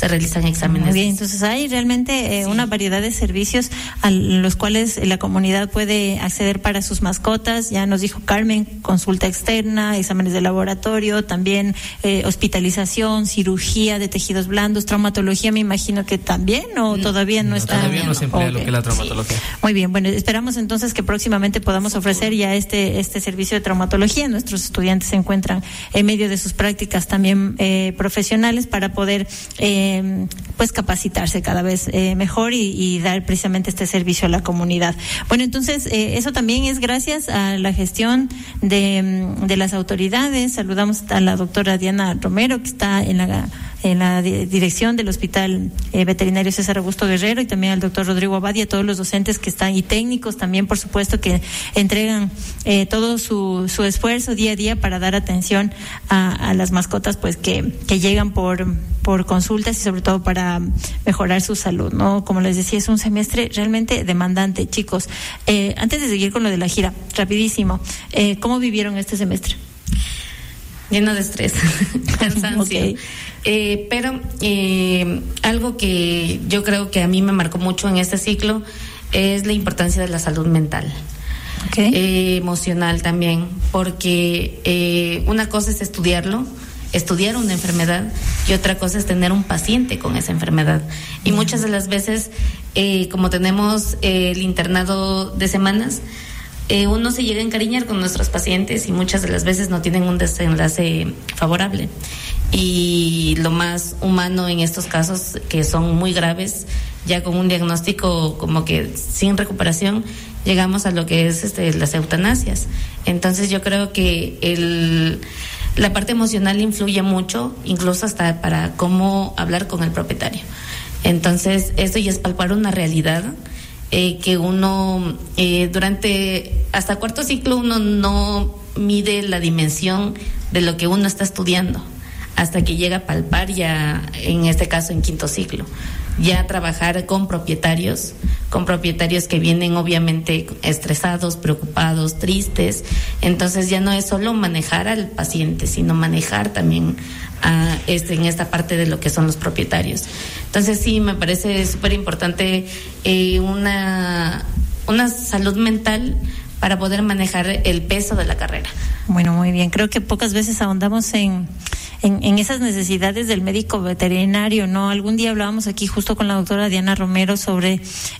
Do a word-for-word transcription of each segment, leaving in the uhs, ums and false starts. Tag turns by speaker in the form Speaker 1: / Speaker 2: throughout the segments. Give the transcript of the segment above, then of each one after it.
Speaker 1: se realizan exámenes.
Speaker 2: Muy bien, entonces hay realmente eh, sí. una variedad de servicios a los cuales la comunidad puede acceder para sus mascotas. Ya nos dijo Carmen, consulta externa, exámenes de laboratorio, también eh, hospitalización, cirugía de tejidos blandos, traumatología, me imagino que también, o todavía no, no está.
Speaker 3: Todavía no se emplea okay. lo que es la traumatología.
Speaker 2: Sí. Muy bien, bueno, esperamos entonces que próximamente podamos ofrecer ya este este servicio de traumatología. Nuestros estudiantes se encuentran en medio de sus prácticas también eh, profesionales para poder eh, pues capacitarse cada vez eh, mejor y, y dar precisamente este servicio a la comunidad. Bueno, entonces eh, eso también es gracias a la gestión de, de las autoridades. Saludamos a la doctora Diana Romero, que está en la en la dirección del Hospital eh, Veterinario César Augusto Guerrero, y también al doctor Rodrigo Abad y a todos los docentes que están y técnicos también, por supuesto, que entregan eh, todo su, su esfuerzo día a día para dar atención a, a las mascotas pues que, que llegan por, por consultas y sobre todo para mejorar su salud, ¿no? Como les decía, es un semestre realmente demandante, chicos. Eh, antes de seguir con lo de la gira, rapidísimo, eh, ¿cómo vivieron este semestre?
Speaker 1: Lleno de estrés, cansancio. Okay. Eh, pero eh, algo que yo creo que a mí me marcó mucho en este ciclo es la importancia de la salud mental, okay. eh, emocional también, porque eh, una cosa es estudiarlo, estudiar una enfermedad, y otra cosa es tener un paciente con esa enfermedad. Y mm. muchas de las veces, eh, como tenemos eh, el internado de semanas, Eh, uno se llega a encariñar con nuestros pacientes y muchas de las veces no tienen un desenlace favorable. Y lo más humano en estos casos, que son muy graves, ya con un diagnóstico como que sin recuperación, llegamos a lo que es este, las eutanasias. Entonces yo creo que el, la parte emocional influye mucho, incluso hasta para cómo hablar con el propietario. Entonces esto ya es palpar una realidad. Eh, que uno eh, durante hasta cuarto ciclo uno no mide la dimensión de lo que uno está estudiando hasta que llega a palpar ya, en este caso en quinto ciclo, ya trabajar con propietarios, con propietarios que vienen obviamente estresados, preocupados, tristes. Entonces ya no es solo manejar al paciente, sino manejar también a este en esta parte de lo que son los propietarios. Entonces sí, me parece súper importante eh, una, una salud mental para poder manejar el peso de la carrera.
Speaker 2: Bueno, muy bien. Creo que pocas veces ahondamos en, en, en esas necesidades del médico veterinario, ¿no? Algún día hablábamos aquí justo con la doctora Diana Romero sobre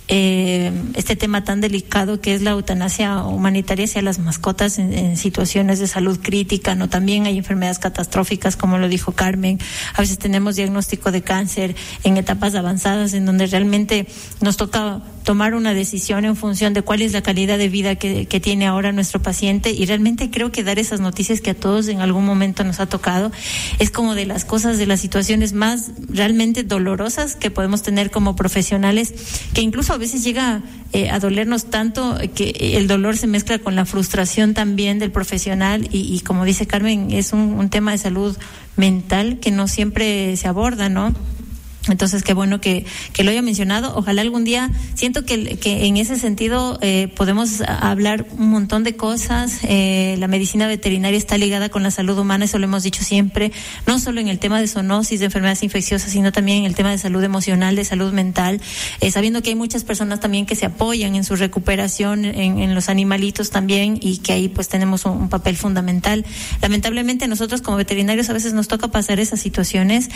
Speaker 2: eh, este tema tan delicado que es la eutanasia humanitaria hacia las mascotas en, en situaciones de salud crítica, ¿no? También hay enfermedades catastróficas, como lo dijo Carmen. A veces tenemos diagnóstico de cáncer en etapas avanzadas en donde realmente nos toca tomar una decisión en función de cuál es la calidad de vida que, que tiene ahora nuestro paciente, y realmente creo que dar esas noticias que a todos en algún momento nos ha tocado es como de las cosas, de las situaciones más realmente dolorosas que podemos tener como profesionales, que incluso a veces llega eh, a dolernos tanto que el dolor se mezcla con la frustración también del profesional, y, y como dice Carmen, es un, un tema de salud mental que no siempre se aborda, ¿no? Entonces, qué bueno que, que lo haya mencionado. Ojalá algún día, siento que, que en ese sentido eh, podemos hablar un montón de cosas. Eh, la medicina veterinaria está ligada con la salud humana, eso lo hemos dicho siempre, no solo en el tema de zoonosis, de enfermedades infecciosas, sino también en el tema de salud emocional, de salud mental, eh, sabiendo que hay muchas personas también que se apoyan en su recuperación, en, en los animalitos también, y que ahí pues tenemos un, un papel fundamental. Lamentablemente nosotros como veterinarios a veces nos toca pasar esas situaciones,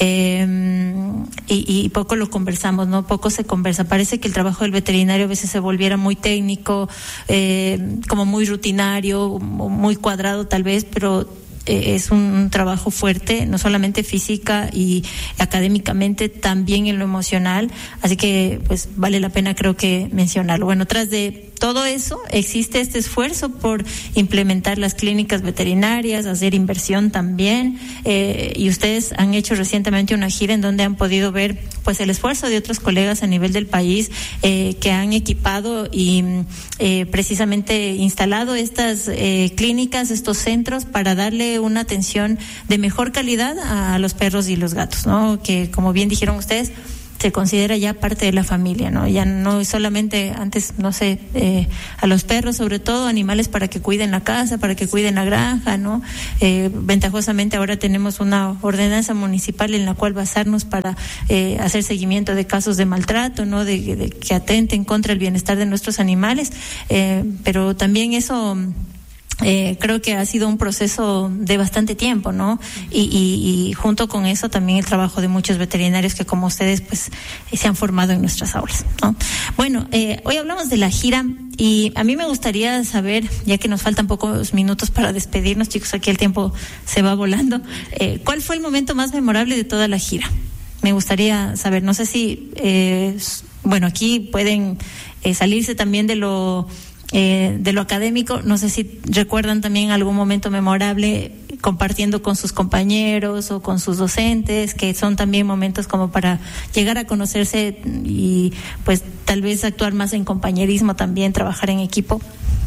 Speaker 2: eh, Y, y poco lo conversamos, ¿no? Poco se conversa. Parece que el trabajo del veterinario a veces se volviera muy técnico, eh, como muy rutinario, muy cuadrado tal vez, pero eh, es un, un trabajo fuerte, no solamente física y académicamente, también en lo emocional. Así que, pues, vale la pena, creo que, mencionarlo. Bueno, tras de todo eso, existe este esfuerzo por implementar las clínicas veterinarias, hacer inversión también, eh, y ustedes han hecho recientemente una gira en donde han podido ver pues el esfuerzo de otros colegas a nivel del país eh, que han equipado y eh, precisamente instalado estas eh, clínicas, estos centros, para darle una atención de mejor calidad a los perros y los gatos, ¿no? Que, como bien dijeron ustedes, se considera ya parte de la familia, ¿no? Ya no es solamente antes, no sé, eh, a los perros, sobre todo animales para que cuiden la casa, para que cuiden la granja, ¿no? Eh, ventajosamente ahora tenemos una ordenanza municipal en la cual basarnos para eh, hacer seguimiento de casos de maltrato, ¿no? De, de que atenten contra el bienestar de nuestros animales, eh, pero también eso Eh, creo que ha sido un proceso de bastante tiempo, ¿no? Y, y, y junto con eso también el trabajo de muchos veterinarios que como ustedes pues se han formado en nuestras aulas, ¿no? Bueno, eh, hoy hablamos de la gira y a mí me gustaría saber, ya que nos faltan pocos minutos para despedirnos, chicos, aquí el tiempo se va volando, eh, ¿cuál fue el momento más memorable de toda la gira? Me gustaría saber, no sé si, eh, bueno, aquí pueden eh, salirse también de lo Eh, de lo académico, no sé si recuerdan también algún momento memorable compartiendo con sus compañeros o con sus docentes, que son también momentos como para llegar a conocerse y pues tal vez actuar más en compañerismo también, trabajar en equipo.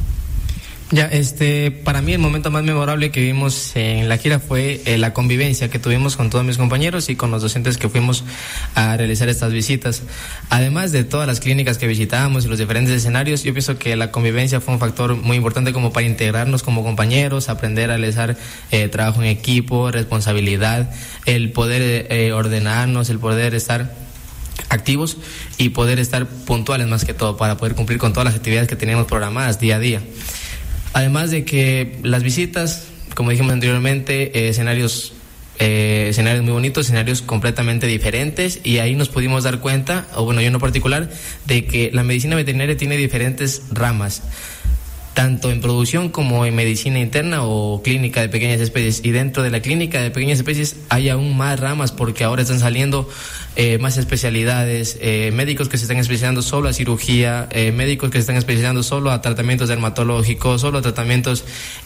Speaker 3: Ya, este, para mí el momento más memorable que vivimos en la gira fue eh, la convivencia que tuvimos con todos mis compañeros y con los docentes que fuimos a realizar estas visitas. Además de todas las clínicas que visitábamos y los diferentes escenarios, yo pienso que la convivencia fue un factor muy importante como para integrarnos como compañeros, aprender a realizar eh, trabajo en equipo, responsabilidad, el poder eh, ordenarnos, el poder estar activos y poder estar puntuales más que todo para poder cumplir con todas las actividades que teníamos programadas día a día. Además de que las visitas, como dijimos anteriormente, eh, escenarios eh, escenarios muy bonitos, escenarios completamente diferentes, y ahí nos pudimos dar cuenta, o bueno, yo en lo particular, de que la medicina veterinaria tiene diferentes ramas, tanto en producción como en medicina interna o clínica de pequeñas especies. Y dentro de la clínica de pequeñas especies hay aún más ramas, porque ahora están saliendo eh, más especialidades, eh, médicos que se están especializando solo a cirugía, eh, médicos que se están especializando solo a tratamientos dermatológicos, solo a tratamientos,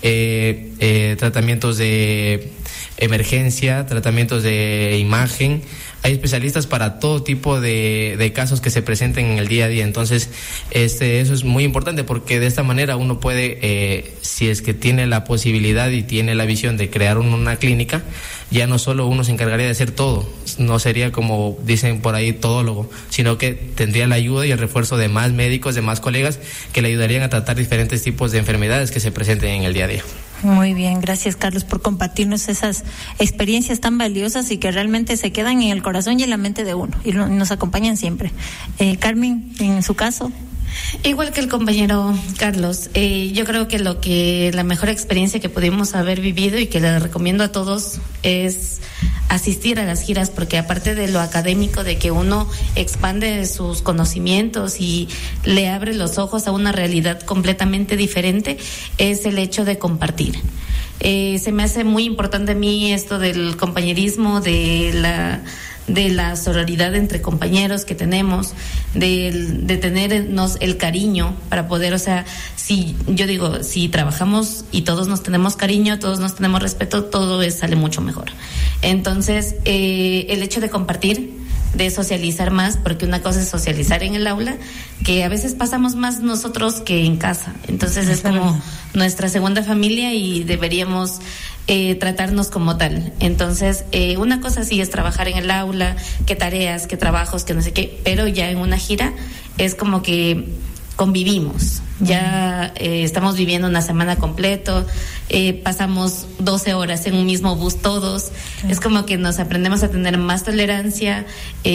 Speaker 3: eh, eh, tratamientos de emergencia, tratamientos de imagen. Hay especialistas para todo tipo de, de casos que se presenten en el día a día. Entonces, este, eso es muy importante, porque de esta manera uno puede, eh, si es que tiene la posibilidad y tiene la visión de crear un, una clínica, ya no solo uno se encargaría de hacer todo, no sería como dicen por ahí todólogo, sino que tendría la ayuda y el refuerzo de más médicos, de más colegas que le ayudarían a tratar diferentes tipos de enfermedades que se presenten en el día a día.
Speaker 2: Muy bien, gracias Carlos por compartirnos esas experiencias tan valiosas y que realmente se quedan en el corazón y en la mente de uno y nos acompañan siempre. Eh, Carmen, en su caso.
Speaker 1: Igual que el compañero Carlos, eh, yo creo que lo que la mejor experiencia que pudimos haber vivido y que le recomiendo a todos es asistir a las giras, porque aparte de lo académico, de que uno expande sus conocimientos y le abre los ojos a una realidad completamente diferente, es el hecho de compartir. Eh, se me hace muy importante a mí esto del compañerismo, de la de la sororidad entre compañeros que tenemos, de, de tenernos el cariño para poder, o sea, si yo digo, si trabajamos y todos nos tenemos cariño, todos nos tenemos respeto, todo es, sale mucho mejor. Entonces, eh, el hecho de compartir, de socializar más, porque una cosa es socializar en el aula, que a veces pasamos más nosotros que en casa. Entonces es como nuestra segunda familia y deberíamos eh, tratarnos como tal. Entonces, eh, una cosa sí es trabajar en el aula, qué tareas, qué trabajos, qué no sé qué, pero ya en una gira es como que convivimos. Ya eh, estamos viviendo una semana completo, eh, pasamos doce horas en un mismo bus todos. Okay. Es como que nos aprendemos a tener más tolerancia,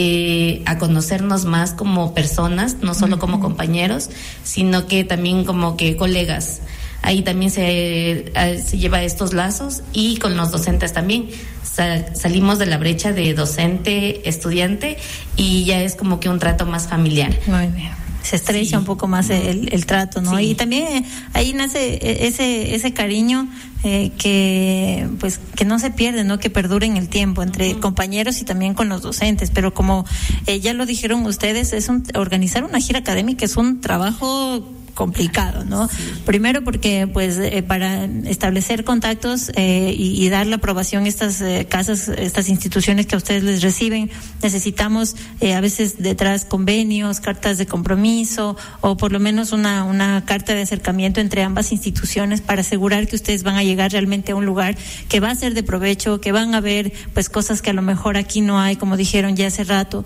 Speaker 1: eh, a conocernos más como personas, no solo uh-huh. como compañeros, sino que también como que colegas. Ahí también se, se lleva estos lazos, y con los docentes también. Sa- salimos de la brecha de docente-estudiante y ya es como que un trato más familiar.
Speaker 2: Muy bien. Se estrecha sí. un poco más el, el trato, ¿no? Sí. Y también ahí nace ese ese cariño eh, que pues que no se pierde, ¿no? Que perdure en el tiempo entre uh-huh. compañeros y también con los docentes. Pero como eh, ya lo dijeron ustedes, es un organizar una gira académica es un trabajo complicado, ¿no? Sí. Primero porque pues eh, para establecer contactos eh, y, y dar la aprobación a estas eh, casas, estas instituciones que a ustedes les reciben, necesitamos eh, a veces detrás convenios, cartas de compromiso o por lo menos una, una carta de acercamiento entre ambas instituciones para asegurar que ustedes van a llegar realmente a un lugar que va a ser de provecho, que van a ver pues cosas que a lo mejor aquí no hay, como dijeron ya hace rato,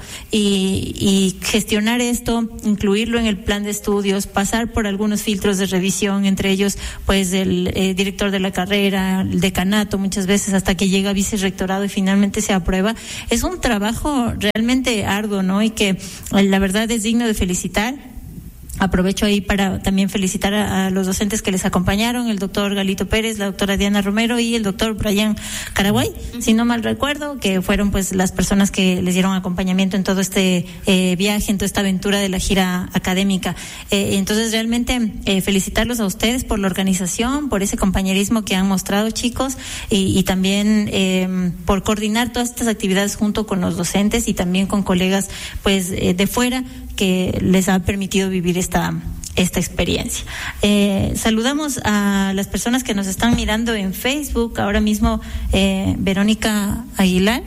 Speaker 2: y, y gestionar esto, incluirlo en el plan de estudios, pasar por algunos filtros de revisión, entre ellos pues el eh, director de la carrera, el decanato, muchas veces hasta que llega a vicerrectorado y finalmente se aprueba. Es un trabajo realmente arduo, ¿no? Y que eh, la verdad es digno de felicitar. Aprovecho ahí para también felicitar a, a los docentes que les acompañaron, el doctor Galito Pérez, la doctora Diana Romero y el doctor Brian Caraguay, uh-huh. si no mal recuerdo, que fueron pues las personas que les dieron acompañamiento en todo este eh, viaje, en toda esta aventura de la gira académica. Eh, entonces realmente eh, felicitarlos a ustedes por la organización, por ese compañerismo que han mostrado, chicos, y, y también eh, por coordinar todas estas actividades junto con los docentes y también con colegas pues eh, de fuera que les ha permitido vivir esta esta experiencia. Eh, saludamos a las personas que nos están mirando en Facebook. Ahora mismo eh, Verónica Aguilar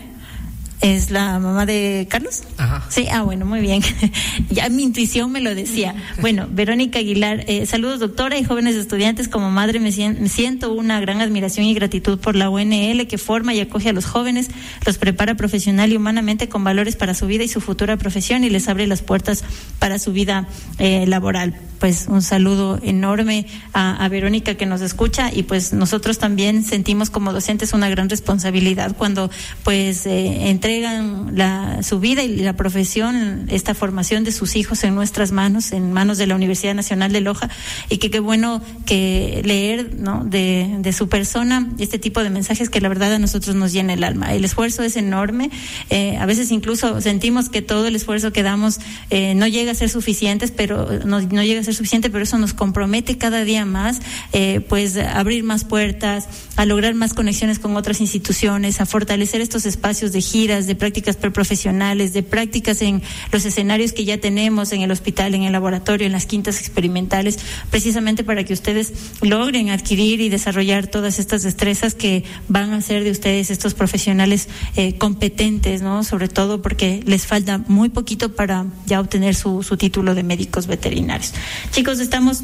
Speaker 2: es la mamá de Carlos.
Speaker 3: Ajá.
Speaker 2: Sí, ah, bueno, muy bien. Ya mi intuición me lo decía. Bueno, Verónica Aguilar, eh, saludos doctora y jóvenes estudiantes. Como madre me, sien- me siento una gran admiración y gratitud por la U N L que forma y acoge a los jóvenes, los prepara profesional y humanamente con valores para su vida y su futura profesión y les abre las puertas para su vida eh, laboral. Pues un saludo enorme a, a Verónica que nos escucha y pues nosotros también sentimos como docentes una gran responsabilidad cuando pues eh, entregan la, su vida y la profesión, esta formación de sus hijos en nuestras manos, en manos de la Universidad Nacional de Loja, y que qué bueno que leer, ¿no?, de, de su persona este tipo de mensajes que la verdad a nosotros nos llena el alma. El esfuerzo es enorme, eh, a veces incluso sentimos que todo el esfuerzo que damos eh, no llega a ser suficientes, pero no, no llega a ser suficiente, pero eso nos compromete cada día más, eh, pues a abrir más puertas, a lograr más conexiones con otras instituciones, a fortalecer estos espacios de giras, de prácticas preprofesionales, de prácticas en los escenarios que ya tenemos, en el hospital, en el laboratorio, en las quintas experimentales, precisamente para que ustedes logren adquirir y desarrollar todas estas destrezas que van a hacer de ustedes estos profesionales eh, competentes, ¿no? Sobre todo porque les falta muy poquito para ya obtener su, su título de médicos veterinarios. Chicos, estamos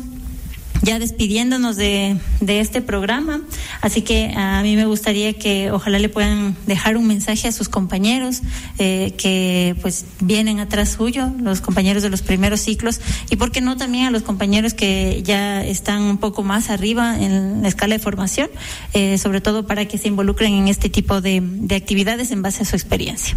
Speaker 2: ya despidiéndonos de, de este programa, así que a mí me gustaría que ojalá le puedan dejar un mensaje a sus compañeros eh, que pues vienen atrás suyo, los compañeros de los primeros ciclos, y por qué no también a los compañeros que ya están un poco más arriba en la escala de formación, eh, sobre todo para que se involucren en este tipo de, de actividades en base a su experiencia.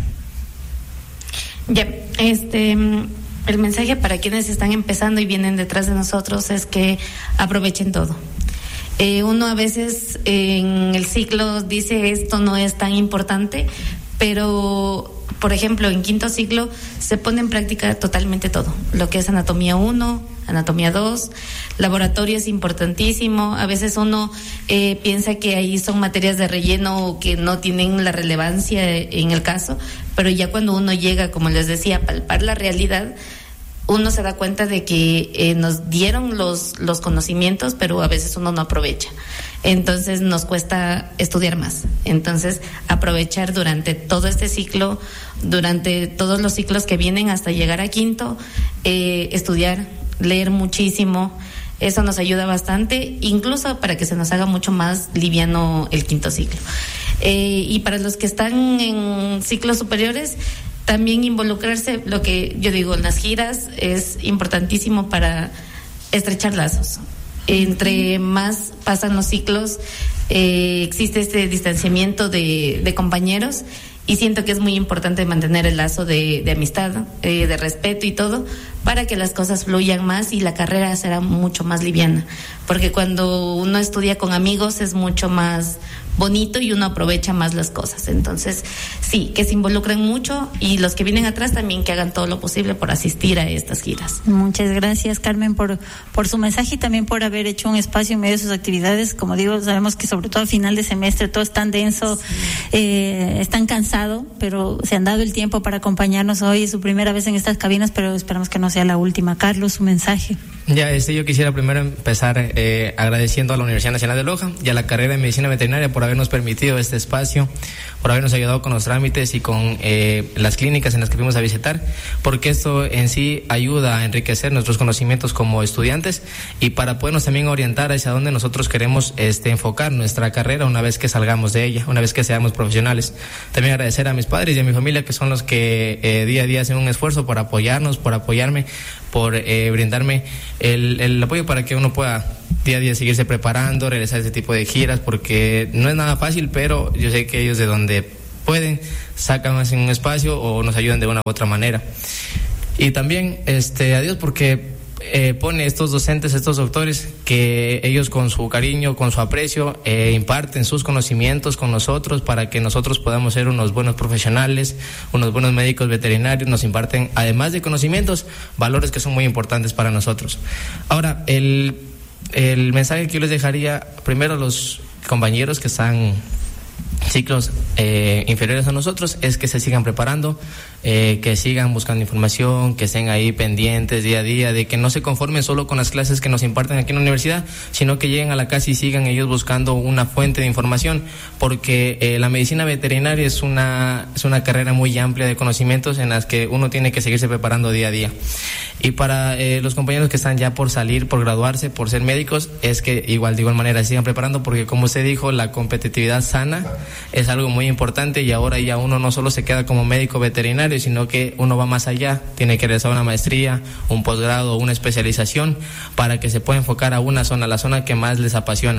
Speaker 1: Ya, este... el mensaje para quienes están empezando y vienen detrás de nosotros es que aprovechen todo. Eh, uno a veces eh, en el ciclo dice esto no es tan importante, pero por ejemplo en quinto ciclo se pone en práctica totalmente todo, lo que es anatomía uno, anatomía dos, laboratorio es importantísimo. A veces uno eh, piensa que ahí son materias de relleno o que no tienen la relevancia en el caso, pero ya cuando uno llega, como les decía, a palpar la realidad, uno se da cuenta de que eh, nos dieron los, los conocimientos, pero a veces uno no aprovecha. Entonces nos cuesta estudiar más. Entonces aprovechar durante todo este ciclo, durante todos los ciclos que vienen hasta llegar a quinto, eh, estudiar, leer muchísimo. Eso nos ayuda bastante, incluso para que se nos haga mucho más liviano el quinto ciclo. Eh, y para los que están en ciclos superiores, también involucrarse, lo que yo digo, en las giras es importantísimo para estrechar lazos. Entre más pasan los ciclos, eh, existe este distanciamiento de, de compañeros, y siento que es muy importante mantener el lazo de, de amistad, eh, de respeto y todo, para que las cosas fluyan más y la carrera será mucho más liviana, porque cuando uno estudia con amigos es mucho más bonito y uno aprovecha más las cosas. Entonces sí, que se involucren mucho, y los que vienen atrás también que hagan todo lo posible por asistir a estas giras.
Speaker 2: Muchas gracias, Carmen, por por su mensaje y también por haber hecho un espacio en medio de sus actividades. Como digo, sabemos que sobre todo a final de semestre todo es tan denso, sí. eh, es tan cansado, pero se han dado el tiempo para acompañarnos hoy. Es su primera vez en estas cabinas, pero esperamos que no sea la última. Carlos, su mensaje.
Speaker 3: Ya, este, yo quisiera primero empezar eh, agradeciendo a la Universidad Nacional de Loja y a la carrera de Medicina Veterinaria por habernos permitido este espacio, por habernos ayudado con los trámites y con eh, las clínicas en las que fuimos a visitar, porque esto en sí ayuda a enriquecer nuestros conocimientos como estudiantes y para podernos también orientar hacia dónde nosotros queremos este, enfocar nuestra carrera una vez que salgamos de ella, una vez que seamos profesionales. También agradecer a mis padres y a mi familia, que son los que eh, día a día hacen un esfuerzo por apoyarnos, por apoyarme, por eh, brindarme el, el apoyo para que uno pueda día a día seguirse preparando, realizar ese tipo de giras, porque no es nada fácil, pero yo sé que ellos de donde pueden sacan así un espacio o nos ayudan de una u otra manera. Y también este, a Dios, porque eh, pone estos docentes, estos doctores, que ellos con su cariño, con su aprecio, eh, imparten sus conocimientos con nosotros para que nosotros podamos ser unos buenos profesionales, unos buenos médicos veterinarios. Nos imparten, además de conocimientos, valores que son muy importantes para nosotros. Ahora, el, el mensaje que yo les dejaría primero a los compañeros que están ciclos eh, inferiores a nosotros es que se sigan preparando, eh, que sigan buscando información, que estén ahí pendientes día a día, de que no se conformen solo con las clases que nos imparten aquí en la universidad, sino que lleguen a la casa y sigan ellos buscando una fuente de información, porque eh, la medicina veterinaria es una, es una carrera muy amplia de conocimientos en las que uno tiene que seguirse preparando día a día. Y para eh, los compañeros que están ya por salir, por graduarse, por ser médicos, es que igual de igual manera se sigan preparando, porque como usted dijo, la competitividad sana es algo muy importante y ahora ya uno no solo se queda como médico veterinario, sino que uno va más allá, tiene que realizar una maestría, un posgrado, una especialización para que se pueda enfocar a una zona, la zona que más les apasiona.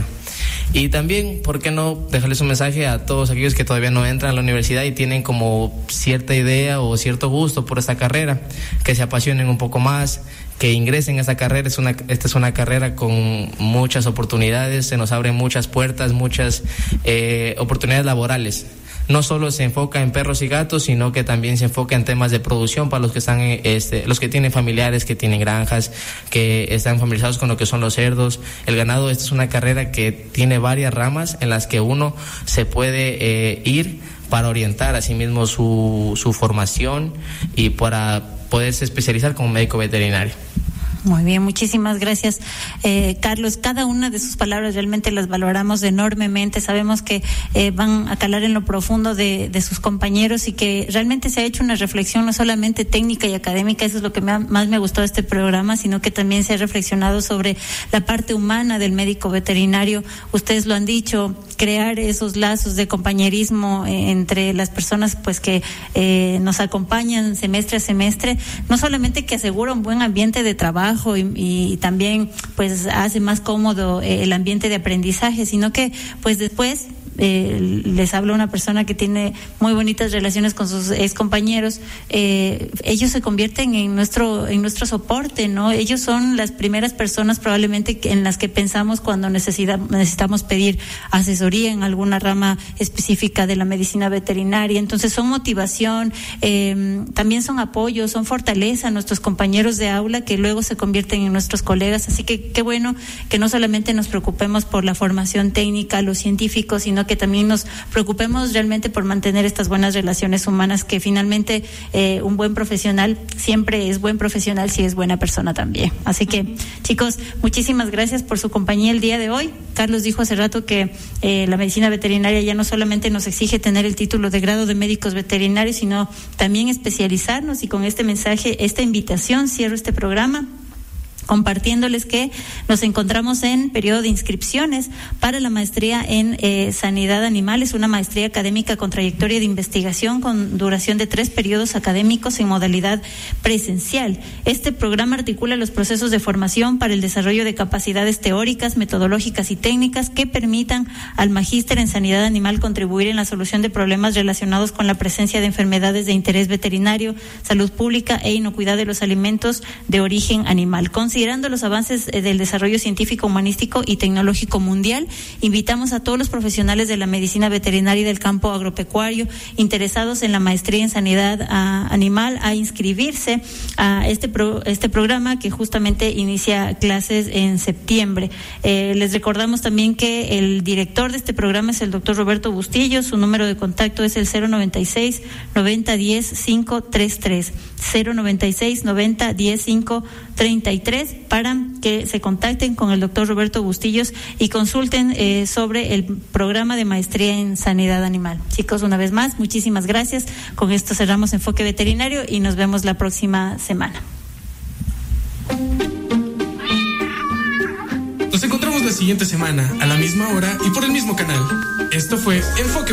Speaker 3: Y también, ¿por qué no dejarles un mensaje a todos aquellos que todavía no entran a la universidad y tienen como cierta idea o cierto gusto por esta carrera, que se apasionen un poco más, que ingresen a esta carrera? Es una, esta es una carrera con muchas oportunidades, se nos abren muchas puertas, muchas eh, oportunidades laborales. No solo se enfoca en perros y gatos, sino que también se enfoca en temas de producción para los que están, este, los que tienen familiares, que tienen granjas, que están familiarizados con lo que son los cerdos, el ganado. Esta es una carrera que tiene varias ramas en las que uno se puede eh, ir para orientar a sí mismo su, su formación y para poderse especializar como médico veterinario.
Speaker 2: Muy bien, muchísimas gracias, eh, Carlos. Cada una de sus palabras realmente las valoramos enormemente. Sabemos que eh, van a calar en lo profundo de, de sus compañeros y que realmente se ha hecho una reflexión no solamente técnica y académica, eso es lo que me ha, más me gustó de este programa, sino que también se ha reflexionado sobre la parte humana del médico veterinario. Ustedes lo han dicho, crear esos lazos de compañerismo eh, entre las personas pues que eh, nos acompañan semestre a semestre, no solamente que asegura un buen ambiente de trabajo Y, y también pues hace más cómodo eh, el ambiente de aprendizaje, sino que pues después eh, les habla una persona que tiene muy bonitas relaciones con sus ex compañeros, eh, ellos se convierten en nuestro en nuestro soporte, ¿no? Ellos son las primeras personas probablemente en las que pensamos cuando necesita, necesitamos pedir asesoría en alguna rama específica de la medicina veterinaria. Entonces son motivación, eh, también son apoyo, son fortaleza nuestros compañeros de aula que luego se convierten en nuestros colegas. Así que qué bueno que no solamente nos preocupemos por la formación técnica, los científicos, sino que también nos preocupemos realmente por mantener estas buenas relaciones humanas, que finalmente eh, un buen profesional siempre es buen profesional si es buena persona también. Así que, chicos, muchísimas gracias por su compañía el día de hoy. Carlos dijo hace rato que eh, la medicina veterinaria ya no solamente nos exige tener el título de grado de médicos veterinarios, sino también especializarnos, y con este mensaje, esta invitación, cierro este programa compartiéndoles que nos encontramos en periodo de inscripciones para la maestría en eh, sanidad animal. Es una maestría académica con trayectoria de investigación con duración de tres periodos académicos en modalidad presencial. Este programa articula los procesos de formación para el desarrollo de capacidades teóricas, metodológicas y técnicas que permitan al magíster en sanidad animal contribuir en la solución de problemas relacionados con la presencia de enfermedades de interés veterinario, salud pública e inocuidad de los alimentos de origen animal. Considerando los avances del desarrollo científico, humanístico y tecnológico mundial, invitamos a todos los profesionales de la medicina veterinaria y del campo agropecuario interesados en la maestría en sanidad a, animal a inscribirse a este pro, este programa que justamente inicia clases en septiembre. Eh, les recordamos también que el director de este programa es el doctor Roberto Bustillo. Su número de contacto es el cero noventa y seis, noventa, diez, cinco treinta y tres, cero noventa y seis, noventa, diez, cinco treinta y tres. interés para que se contacten con el doctor Roberto Bustillos y consulten eh, sobre el programa de maestría en sanidad animal. Chicos, una vez más, muchísimas gracias. Con esto cerramos Enfoque Veterinario y nos vemos la próxima semana.
Speaker 4: Nos encontramos la siguiente semana a la misma hora y por el mismo canal. Esto fue Enfoque